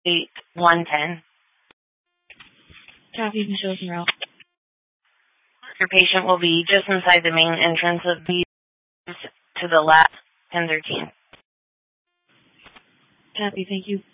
110. Copy, Michelle's en route. Your patient will be just inside the main entrance of the to the left, 1013. Copy, thank you.